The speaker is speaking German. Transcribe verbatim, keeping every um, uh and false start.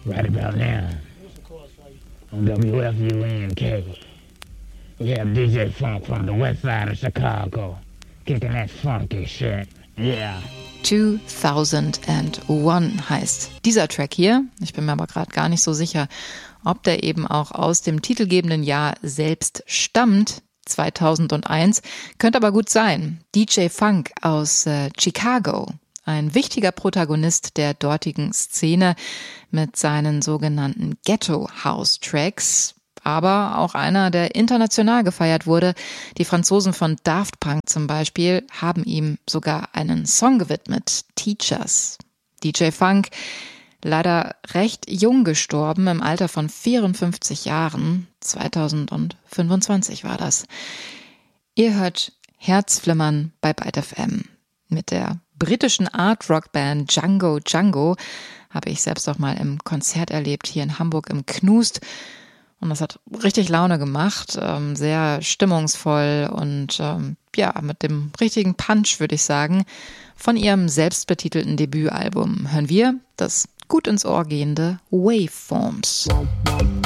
Right about now, on W F U N K, we have D J Funk from the west side of Chicago, kicking that funky shit. Yeah. zweitausendeins heißt dieser Track hier. Ich bin mir aber gerade gar nicht so sicher, ob der eben auch aus dem titelgebenden Jahr selbst stammt. zweitausendeins. Könnte aber gut sein. D J Funk aus äh, Chicago. Ein wichtiger Protagonist der dortigen Szene mit seinen sogenannten Ghetto-House-Tracks, aber auch einer, der international gefeiert wurde. Die Franzosen von Daft Punk zum Beispiel haben ihm sogar einen Song gewidmet, Teachers. D J Funk, leider recht jung gestorben, im Alter von vierundfünfzig Jahren, zweitausendfünfundzwanzig war das. Ihr hört Herzflimmern bei Byte F M mit der britischen Art-Rock-Band Django Django. Habe ich selbst auch mal im Konzert erlebt, hier in Hamburg im Knust. Und das hat richtig Laune gemacht, ähm, sehr stimmungsvoll und ähm, ja, mit dem richtigen Punch, würde ich sagen. Von ihrem selbstbetitelten Debütalbum hören wir das gut ins Ohr gehende Waveforms.